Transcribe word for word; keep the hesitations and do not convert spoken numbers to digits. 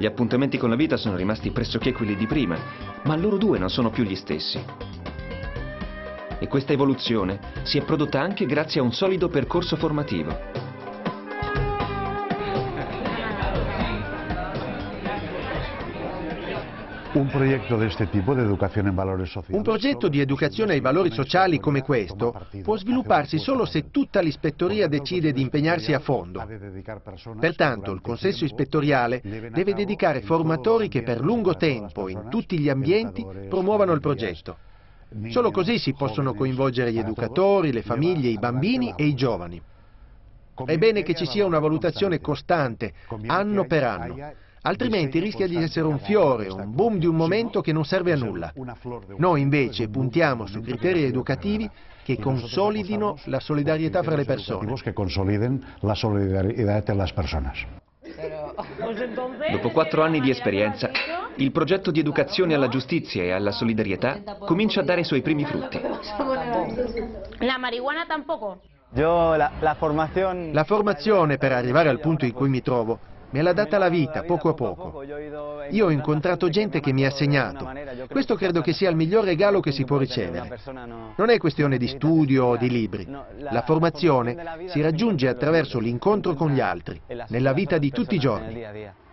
Gli appuntamenti con la vita sono rimasti pressoché quelli di prima, ma loro due non sono più gli stessi. E questa evoluzione si è prodotta anche grazie a un solido percorso formativo. Un progetto di questo tipo, di educazione in valori sociali. Un progetto di educazione ai valori sociali come questo può svilupparsi solo se tutta l'ispettoria decide di impegnarsi a fondo. Pertanto il consesso ispettoriale deve dedicare formatori che per lungo tempo, in tutti gli ambienti, promuovano il progetto. Solo così si possono coinvolgere gli educatori, le famiglie, i bambini e i giovani. È bene che ci sia una valutazione costante, anno per anno. Altrimenti rischia di essere un fiore, un boom di un momento che non serve a nulla. Noi invece puntiamo su criteri educativi che consolidino la solidarietà fra le persone. Che consoliden la solidarietà tra le persone. Dopo quattro anni di esperienza, il progetto di educazione alla giustizia e alla solidarietà comincia a dare i suoi primi frutti. La marijuana tampoco. La formazione per arrivare al punto in cui mi trovo me l'ha data la vita, poco a poco. Io ho incontrato gente che mi ha segnato. Questo credo che sia il miglior regalo che si può ricevere. Non è questione di studio o di libri. La formazione si raggiunge attraverso l'incontro con gli altri, nella vita di tutti i giorni.